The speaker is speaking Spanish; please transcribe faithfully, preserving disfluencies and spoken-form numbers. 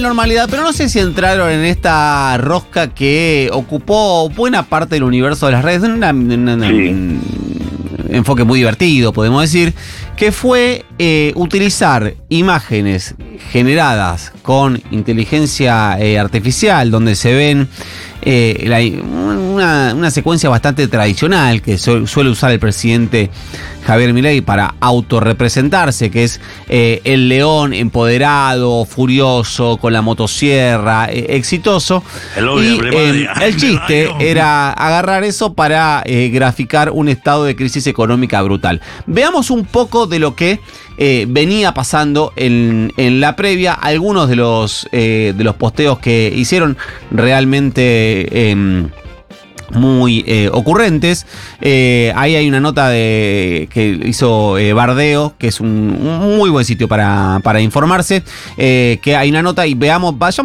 total normalidad, pero no sé si entraron en esta rosca que ocupó buena parte del universo de las redes. Una, una, una, Sí. un enfoque muy divertido, podemos decir, que fue eh, utilizar imágenes generadas con inteligencia eh, artificial, donde se ven eh, la, una, una secuencia bastante tradicional que su, suele usar el presidente Javier Milei para autorrepresentarse, que es eh, el león empoderado, furioso, con la motosierra, eh, exitoso. El obvio Y problema eh, de- el chiste Ay, no. era agarrar eso para eh, graficar un estado de crisis económica brutal. Veamos un poco de lo que eh, venía pasando en, en la previa. Algunos de los, eh, de los posteos que hicieron realmente eh, muy eh, ocurrentes. Eh, ahí hay una nota de que hizo eh, Bardeo, que es un, un muy buen sitio para, para informarse. Eh, que hay una nota y veamos, vayamos